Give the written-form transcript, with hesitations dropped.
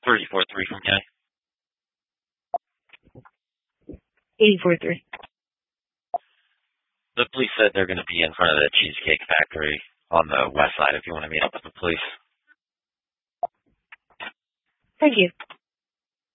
34-3 from Kay. 84-3. The police said they're going to be in front of the Cheesecake Factory on the west side if you want to meet up with the police. Thank you.